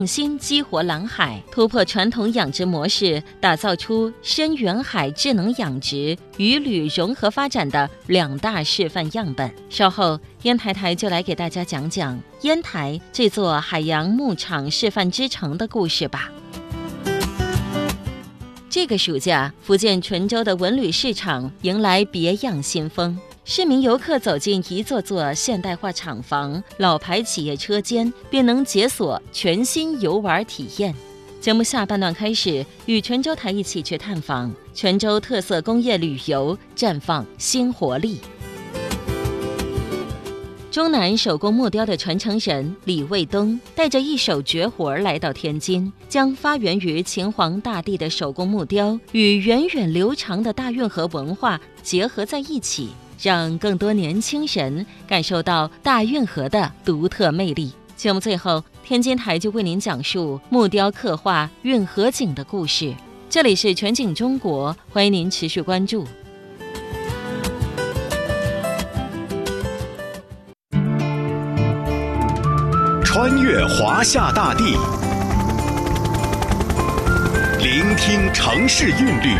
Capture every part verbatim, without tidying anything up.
创新激活蓝海，突破传统养殖模式，打造出深远海智能养殖、鱼旅融合发展的两大示范样本。稍后，烟台台就来给大家讲讲烟台这座海洋牧场示范之城的故事吧。这个暑假，福建泉州的文旅市场迎来别样新风。市民游客走进一座座现代化厂房、老牌企业车间，便能解锁全新游玩体验。节目下半段开始，与泉州台一起去探访泉州特色工业旅游，绽放新活力。中南手工木雕的传承人李卫东带着一手绝活来到天津，将发源于秦皇大帝的手工木雕与源远流长的大运河文化结合在一起，让更多年轻人感受到大运河的独特魅力。节目最后，天津台就为您讲述木雕刻画运河景的故事。这里是全景中国，欢迎您持续关注。 穿越华夏大地，聆听城市韵律，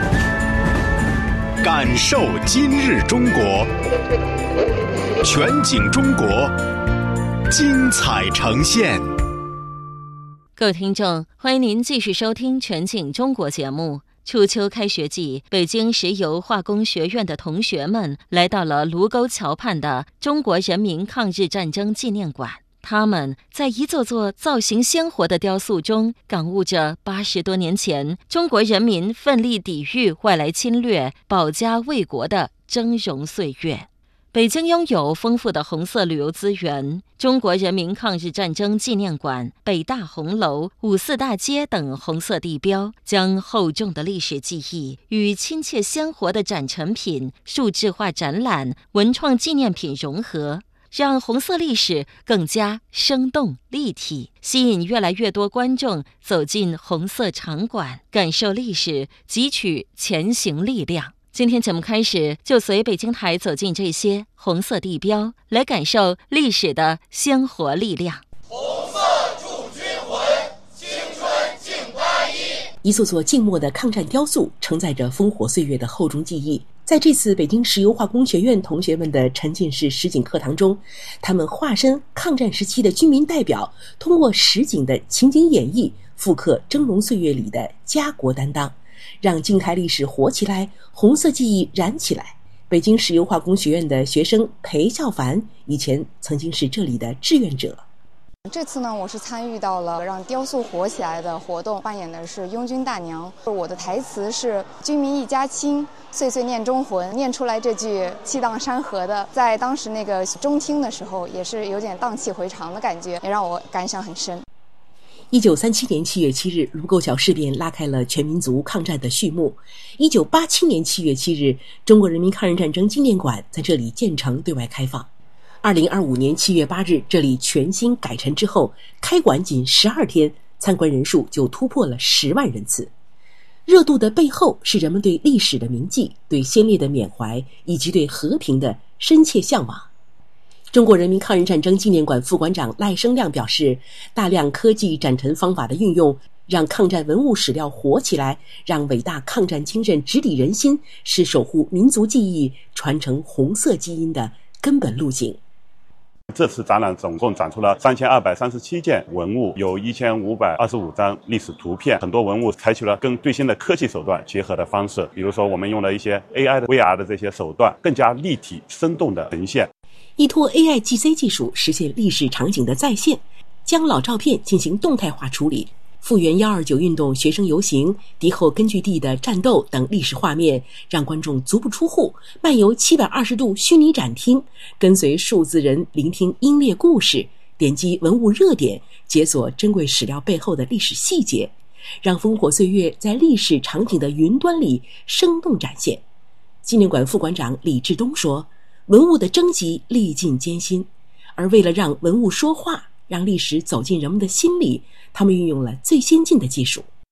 感受今日中国。全景中国，精彩呈现。 各位听众，欢迎您继续收听全景中国节目。初秋开学季，北京石油化工学院的同学们来到了卢沟桥畔的中国人民抗日战争纪念馆。他们在一座座造型鲜活的雕塑中，感悟着八十多年前中国人民奋力抵御外来侵略、保家卫国的峥嵘岁月。北京拥有丰富的红色旅游资源，中国人民抗日战争纪念馆、北大红楼、五四大街等红色地标，将厚重的历史记忆与亲切鲜活的展陈品、数字化展览、文创纪念品融合，让红色历史更加生动立体，吸引越来越多观众走进红色场馆，感受历史，汲取前行力量。今天节目开始，就随北京台走进这些红色地标，来感受历史的鲜活力量。 红色助军魂，青春敬八一。 一座座静默的抗战雕塑，承载着烽火岁月的厚重记忆。在这次北京石油化工学院同学们的沉浸式实景课堂中，他们化身抗战时期的军民代表，通过实景的情景演绎，复刻峥嵘岁月里的家国担当，让静态历史活起来，红色记忆燃起来。北京石油化工学院的学生裴孝凡以前曾经是这里的志愿者。 这次呢，我是参与到了让雕塑活起来的活动，扮演的是拥军大娘。我的台词是军民一家亲，岁岁念中魂。念出来这句气荡山河的，在当时那个中听的时候，也是有点荡气回肠的感觉，也让我感想很深。 一九三七年七月七日，卢沟桥事变拉开了全民族抗战的序幕。一九八七年七月七日，中国人民抗日战争纪念馆在这里建成对外开放。二零二五年七月八日，这里全新改陈之后，开馆仅十二天，参观人数就突破了十万人次。热度的背后是人们对历史的铭记、对先烈的缅怀，以及对和平的深切向往。中国人民抗日战争纪念馆副馆长赖声亮表示，大量科技展陈方法的运用，让抗战文物史料活起来，让伟大抗战精神直抵人心，是守护民族记忆、传承红色基因的根本路径。 这次展览总共展出了三千二百三十七件文物，有一千五百二十五张历史图片。很多文物采取了跟最新的科技手段结合的方式，比如说我们用了一些 A I 的 V R 的这些手段，更加立体生动的呈现。 依托 A I G C 技术实现历史场景的再现，将老照片进行动态化处理，复原一二九运动学生游行、敌后根据地的战斗等历史画面，让观众足不出户，漫游七百二十度虚拟展厅，跟随数字人聆听英烈故事，点击文物热点，解锁珍贵史料背后的历史细节，让烽火岁月在历史场景的云端里生动展现。纪念馆副馆长李志东说，文物的征集历尽艰辛，而为了让文物说话，让历史走进人们的心里，他们运用了最先进的技术。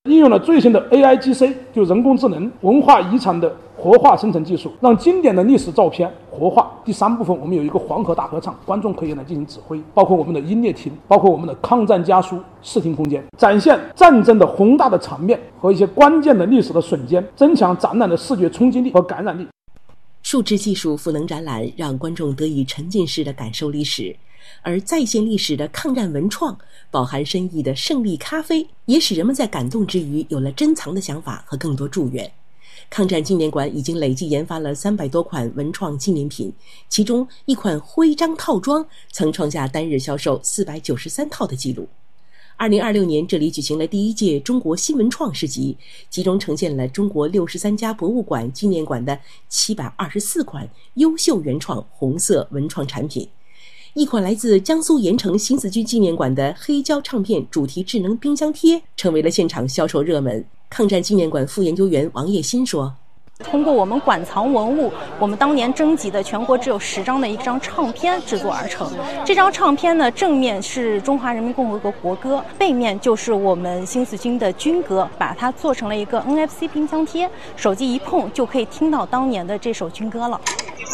应用了最新的 A I G C， 就人工智能文化遗产的活化生成技术，让经典的历史照片活化。第三部分，我们有一个黄河大合唱，观众可以来进行指挥，包括我们的音乐厅，包括我们的抗战家书视听空间，展现战争的宏大的场面和一些关键的历史的瞬间，增强展览的视觉冲击力和感染力。 数字技术赋能展览，让观众得以沉浸式的感受历史。而再现历史的抗战文创，饱含深意的胜利咖啡，也使人们在感动之余有了珍藏的想法和更多祝愿。抗战纪念馆已经累计研发了三百多款文创纪念品，其中一款徽章套装曾创下单日销售四百九十三套的记录。二零二六年，这里举行了第一届中国新文创市集，集中呈现了中国六十三家博物馆、纪念馆的七百二十四款优秀原创红色文创产品。一款来自江苏盐城新四军纪念馆的黑胶唱片主题智能冰箱贴成为了现场销售热门。抗战纪念馆副研究员王叶新说， 通过我们馆藏文物，我们当年征集的全国只有十张的一张唱片制作而成。这张唱片呢，正面是中华人民共和国国歌，背面就是我们新四军的军歌，把它做成了一个 N F C 冰箱贴，手机一碰就可以听到当年的这首军歌了。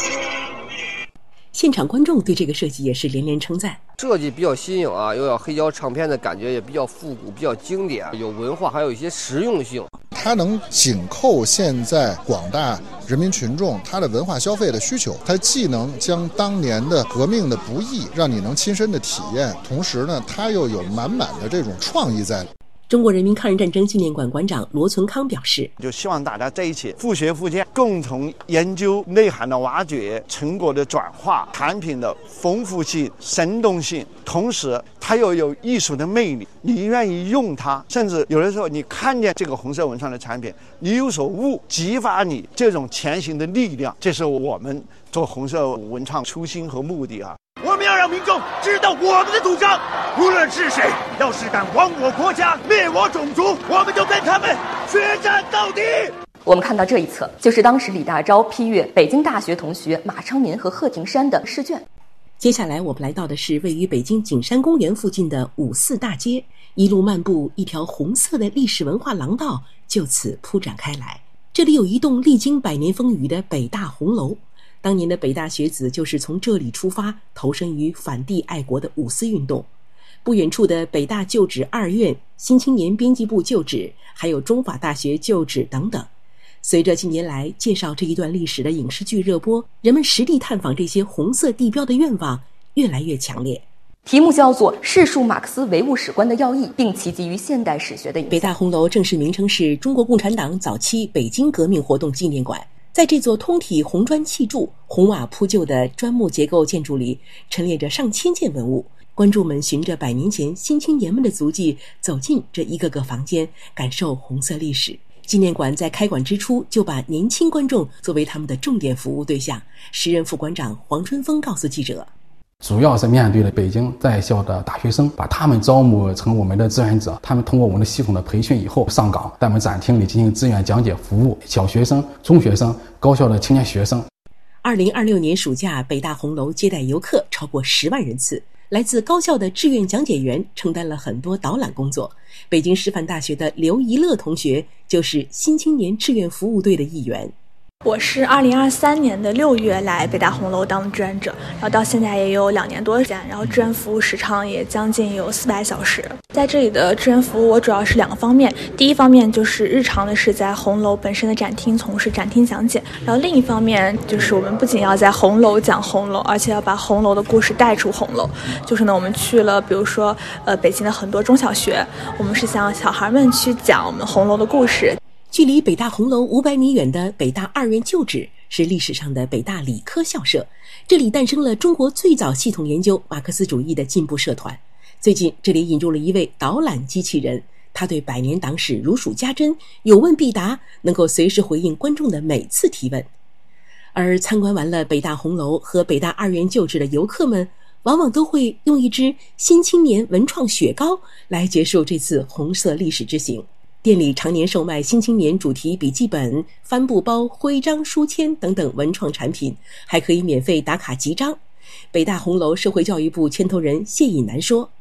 现场观众对这个设计也是连连称赞， 设计比较新颖啊，又要黑胶唱片的感觉，也比较复古，比较经典，有文化，还有一些实用性。 它能紧扣现在广大人民群众他的文化消费的需求，它既能将当年的革命的不易让你能亲身的体验，同时呢，它又有满满的这种创意在里。 中国人民抗日战争纪念馆馆长罗存康表示， 就希望大家在一起复学复健，共同研究内涵的挖掘、成果的转化、产品的丰富性、生动性，同时它又有艺术的魅力，你愿意用它，甚至有的时候你看见这个红色文创的产品，你有所悟，激发你这种前行的力量，这是我们做红色文创初心和目的啊。 我们要让民众知道我们的主张，无论是谁，要是敢亡我国家、灭我种族，我们就跟他们决战到底。 我们看到这一册，就是当时李大钊批阅北京大学同学马昌民和贺廷山的试卷。 接下来我们来到的是位于北京景山公园附近的五四大街，一路漫步，一条红色的历史文化廊道就此铺展开来。这里有一栋历经百年风雨的北大红楼，当年的北大学子就是从这里出发，投身于反帝爱国的五四运动。不远处的北大旧址二院、新青年编辑部旧址，还有中法大学旧址等等。随着近年来介绍这一段历史的影视剧热播，人们实地探访这些红色地标的愿望越来越强烈。 题目叫做《释述马克思唯物史观的要义，并其基于现代史学的影响》。 北大红楼正式名称是中国共产党早期北京革命活动纪念馆。在这座通体红砖砌筑、红瓦铺就的砖木结构建筑里，陈列着上千件文物。观众们循着百年前新青年们的足迹，走进这一个个房间，感受红色历史。纪念馆在开馆之初就把年轻观众作为他们的重点服务对象。时任副馆长黄春风告诉记者， 主要是面对了北京在校的大学生，把他们招募成我们的志愿者。他们通过我们的系统的培训以后上岗，在我们展厅里进行志愿讲解服务小学生、中学生、高校的青年学生。 二零二六年暑假，北大红楼接待游客超过十万人次。来自高校的志愿讲解员承担了很多导览工作。北京师范大学的刘怡乐同学就是新青年志愿服务队的一员。 我是二零二三年的六月来北大红楼当志愿者，然后到现在也有两年多时间，然后志愿服务时长也将近有四百小时。在这里的志愿服务，我主要是两个方面，第一方面就是日常的是在红楼本身的展厅从事展厅讲解，然后另一方面就是我们不仅要在红楼讲红楼，而且要把红楼的故事带出红楼。就是呢，我们去了，比如说呃北京的很多中小学，我们是向小孩们去讲我们红楼的故事。 距离北大红楼五百米远的北大二院旧址是历史上的北大理科校舍，这里诞生了中国最早系统研究马克思主义的进步社团。最近这里引入了一位导览机器人，他对百年党史如数家珍，有问必答，能够随时回应观众的每次提问。而参观完了北大红楼和北大二院旧址的游客们，往往都会用一支新青年文创雪糕来结束这次红色历史之行。店里常年售卖新青年主题笔记本、帆布包、徽章、书签等等文创产品，还可以免费打卡集章。北大红楼社会教育部牵头人谢颖南说，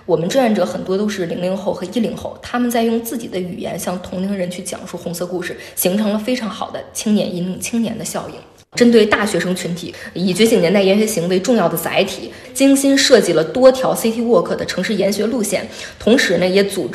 我们志愿者很多都是零零后和一零后，他们在用自己的语言向同龄人去讲述红色故事，形成了非常好的青年引领青年的效应。针对大学生群体，以觉醒年代研学行为重要的载体，精心设计了多条 City Walk 的城市研学路线，同时呢，也组